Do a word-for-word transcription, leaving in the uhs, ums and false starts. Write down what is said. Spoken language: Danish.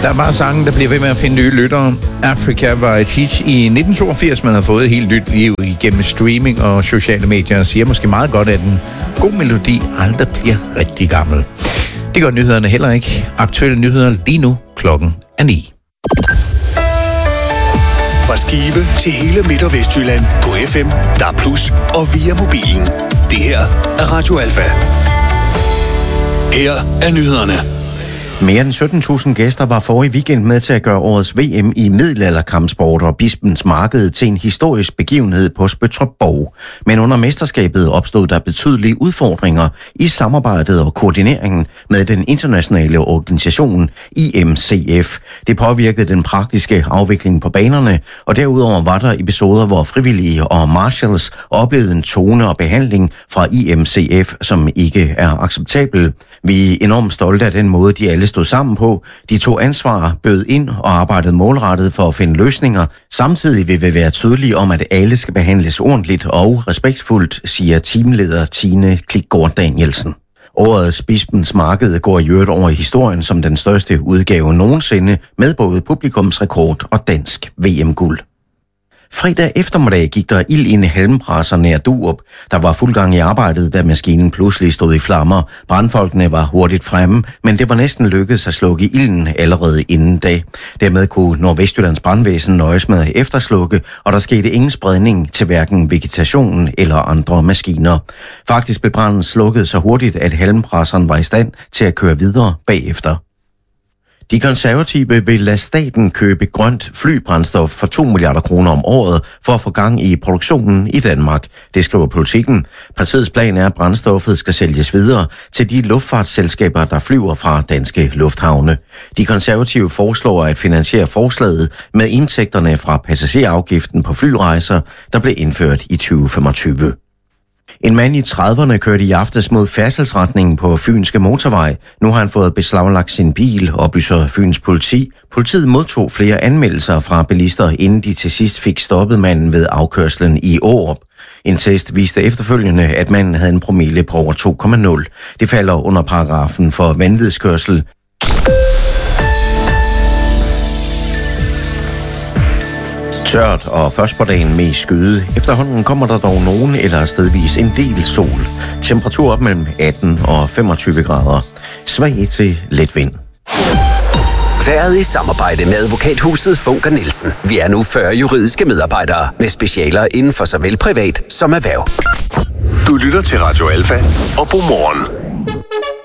Der er bare sange, der bliver ved med at finde nye lyttere. Africa var et hit i nitten toogfirs. Man har fået et helt nyt liv igennem streaming og sociale medier, og siger måske meget godt, at en god melodi aldrig bliver rigtig gammel. Det gør nyhederne heller ikke. Aktuelle nyheder lige nu. Klokken er ni. Fra Skive til hele Midt- og Vestjylland på F M, D A B plus og via mobilen. Det her er Radio Alfa. Her er nyhederne. Mere end sytten tusind gæster var forrige weekend med til at gøre årets V M i middelalderkampsport og Bispens Marked til en historisk begivenhed på Spøttrup. Men under mesterskabet opstod der betydelige udfordringer i samarbejdet og koordineringen med den internationale organisation I M C F. Det påvirkede den praktiske afvikling på banerne, og derudover var der episoder, hvor frivillige og marshals oplevede en tone og behandling fra I M C F, som ikke er acceptabel. Vi er enormt stolte af den måde, de alle stod sammen på. De tog ansvar, bød ind og arbejdede målrettet for at finde løsninger. Samtidig vil vi være tydelige om, at alle skal behandles ordentligt og respektfuldt, siger teamleder Tine Klikgaard Danielsen. Årets Bispens Marked går i øvrigt over i historien som den største udgave nogensinde, med både publikumsrekord og dansk V M-guld. Fredag eftermiddag gik der ild ind i halmbrasser nær Durup. Der var fuld gang i arbejdet, da maskinen pludselig stod i flammer. Brandfolkene var hurtigt fremme, men det var næsten lykkedes at slukke ilden allerede inden da. Dermed kunne Nordvestjyllands brandvæsen nøjes med at efterslukke, og der skete ingen spredning til hverken vegetationen eller andre maskiner. Faktisk blev branden slukket så hurtigt, at halmbrasseren var i stand til at køre videre bagefter. De konservative vil lade staten købe grønt flybrændstof for to milliarder kroner om året for at få gang i produktionen i Danmark. Det skriver Politikken. Partiets plan er, at brændstoffet skal sælges videre til de luftfartsselskaber, der flyver fra danske lufthavne. De konservative foreslår at finansiere forslaget med indtægterne fra passagerafgiften på flyrejser, der blev indført i tyve femogtyve. En mand i trediverne kørte i aftes mod færdselsretningen på Fynske Motorvej. Nu har han fået beslaglagt sin bil, oplyser Fyns politi. Politiet modtog flere anmeldelser fra bilister, inden de til sidst fik stoppet manden ved afkørslen i Aarup. En test viste efterfølgende, at manden havde en promille på over to komma nul. Det falder under paragrafen for vanvidskørsel. Tørt og først på dagen med skyde. Efterhånden kommer der dog nogen eller stedvis en del sol. Temperatur op mellem atten og femogtyve grader. Svag til let vind. Været i samarbejde med advokathuset Funker Nielsen. Vi er nu fyrre juridiske medarbejdere med specialer inden for såvel privat som erhverv. Du lytter til Radio Alfa og Godmorgen.